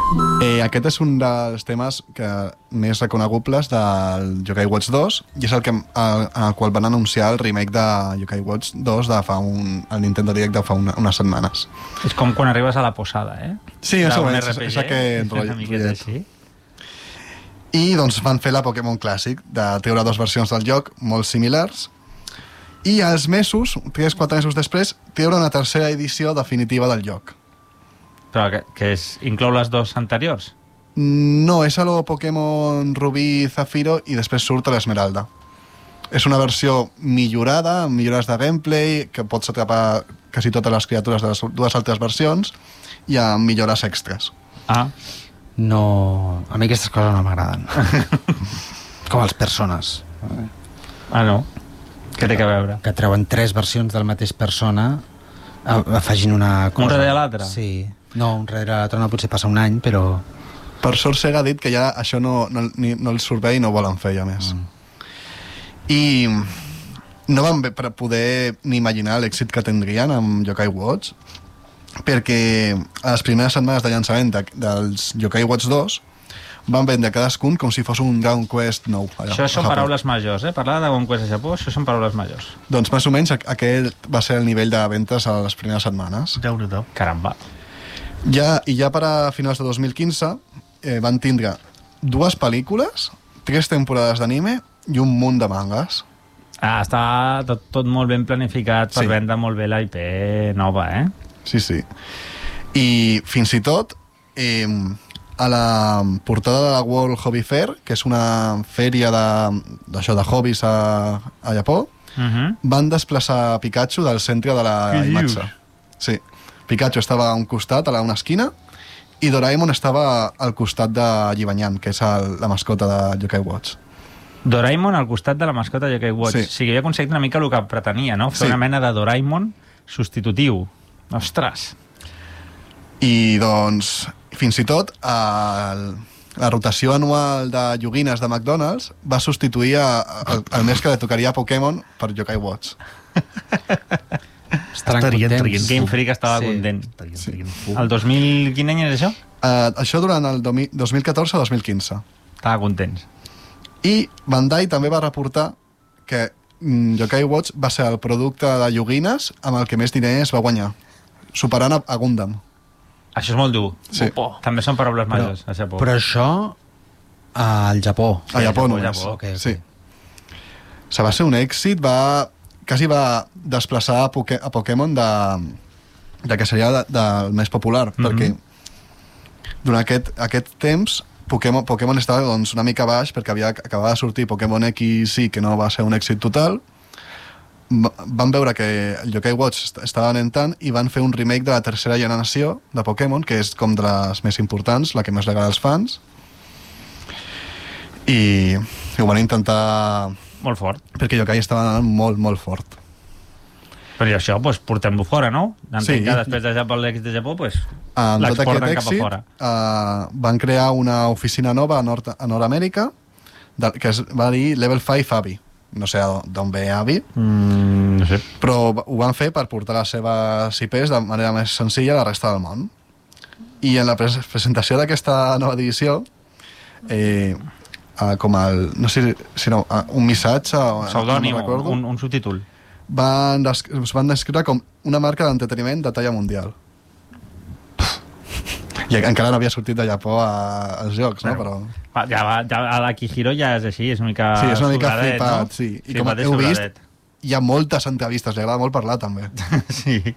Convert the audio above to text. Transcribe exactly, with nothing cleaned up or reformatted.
Eh, aquest és un dels temes que més reconegubles del Yokai Watch dos i és el, que, el, el qual van anunciar el remake de Yokai Watch dos de fa un, el Nintendo Direct de fa una, unes setmanes. És com quan arribes a la posada, eh? Sí, és, és, és aquest rotllet. I doncs van fer la Pokémon Classic de treure dues versions del joc molt similars i als mesos, tres o quatre mesos després, treure una tercera edició definitiva del joc. Però que, que és, inclou les dues anteriors? No, és el Pokémon Rubí i Zafiro i després surt a l'Esmeralda. És una versió millorada, amb millores de gameplay, que pots atrapar quasi totes les criatures de les dues altres versions i amb millores extras. Ah. No... A mi aquestes coses no m'agraden. Com les persones. Ah, no? Què té que veure? Que treuen tres versions del mateix persona afegint una cosa. Un darrere l'altre? Sí. No, un darrere l'altre no, potser passa un any, però... Per sort Sega ha dit que ja això no, no, ni, no els surt bé i no volen fer ja més. Mm. I no van bé per poder ni imaginar l'èxit que tindrien amb Yokai Watch, perquè a les primeres setmanes de llançament de, dels Yokai Watch dos van vendre cadascun com si fos un Dragon Quest nou. Allà, això són paraules majors, eh? Parlar de Dragon Quest a Japó, això són paraules majors. Doncs més o menys aquest va ser el nivell de ventes a les primeres setmanes. Déu-n'hi-do. Caramba. Ja, I ja per a finals de dos mil quinze eh, van tindre dues pel·lícules, tres temporades d'anime i un munt de mangas. Ah, està tot, tot molt ben planificat per sí. vendre molt bé la I P nova, eh? Sí, sí. I fins i tot eh, a la portada de la World Hobby Fair, que és una fèria de, d'això de hobbies a, a Japó, uh-huh. van desplaçar Pikachu del centre de la imatge. Sí. Pikachu estava a un costat, a una esquina, i Doraemon estava al costat de Jibanyan, que és el, la mascota de Yokai Watch. Doraemon al costat de la mascota de Yokai Watch. Sí. O sigui, havia aconseguit una mica el que pretenia, no? Fer sí. una mena de Doraemon substitutiu. Ostres! I, doncs, fins i tot, el, la rotació anual de joguines de McDonald's va substituir el, el mes que li tocaria a Pokémon per Yokai Watch. Estaran contents. Game Freak estava sí. content. Sí. El dos mil... Quin any és això? Uh, això durant el dos mil catorze a dos mil quinze. Estava contents. I Bandai també va reportar que mm, Yokai Watch va ser el producte de joguines amb el que més diners va guanyar, superant a, a Gundam. Això és molt dur. Sí. També són paraules però, majors a Japó. Però això al Japó. Sí, a Japó, Japó només. Japó. Okay, okay. Sí. O sigui, va ser un èxit, va... quasi va desplaçar a, Poké a Pokémon de, de que seria de, del més popular, mm-hmm. perquè durant aquest, aquest temps Pokémon, Pokémon estava doncs, una mica baix perquè havia acabava de sortir Pokémon X Y, que no va ser un èxit total. Van veure que el Yokai Watch estava anant tant i van fer un remake de la tercera generació de Pokémon, que és com de les més importants, la que més li agrada als fans, i, i ho van intentar molt fort, perquè Yokai estava anant molt, molt fort. Però això, doncs, portem-lo fora, no? Entenc sí. que després de Japó, l'èxit de Japó, doncs, amb l'exporten tot cap a fora. Uh, van crear una oficina nova a Nord- a Nord-Amèrica de, que es va dir Level cinc Abi. No sé d'on ve Abi, mm, no sé. però ho van fer per portar les seves I Ps de manera més senzilla a la resta del món. I en la pres presentació d'aquesta nova divisió, eh, uh, com el... no sé si no, uh, un missatge... Pseudònim, no un, un subtítol. Van, es van descriure com una marca d'entreteniment de talla mundial. I encara no havia sortit de Japó a, als jocs, no? Però... Ja, ja, a l'Akihiro ja és així, és una mica... Sí, és una mica soldadet, flipat, no? sí. I flipat com heu vist, hi ha moltes entrevistes, li agrada molt parlar, també. Sí.